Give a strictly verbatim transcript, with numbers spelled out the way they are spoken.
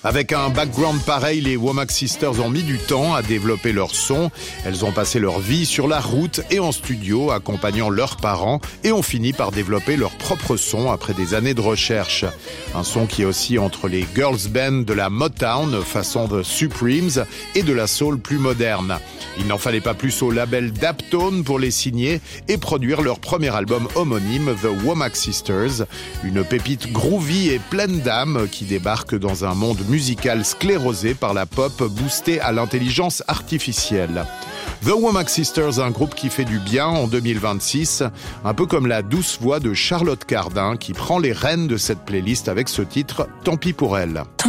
Avec un background pareil, les Womack Sisters ont mis du temps à développer leur son. Elles ont passé leur vie sur la route et en studio, accompagnant leurs parents, et ont fini par développer leur propre son après des années de recherche. Un son qui est aussi entre les girls band de la Motown, façon The Supremes, et de la soul plus moderne. Il n'en fallait pas plus au label Daptone pour les signer et produire leur premier album homonyme, The Womack Sisters, une pépite groovy et pleine d'âme qui débarque dans un monde musical sclérosé par la pop boostée à l'intelligence artificielle. The Womack Sisters, un groupe qui fait du bien en deux mille vingt-six, un peu comme la douce voix de Charlotte Cardin qui prend les rênes de cette playlist avec ce titre « Tant pis pour elle ».